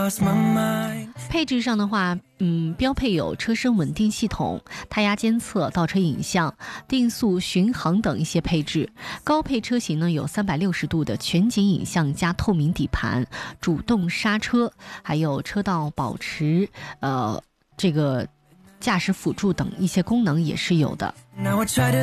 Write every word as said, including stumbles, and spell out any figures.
配置上的话，嗯，标配有车身稳定系统、胎压监测、倒车影像、定速巡航等一些配置。高配车型呢有三百六十度的全景影像加透明底盘、主动刹车，还有车道保持、呃这个驾驶辅助等一些功能也是有的。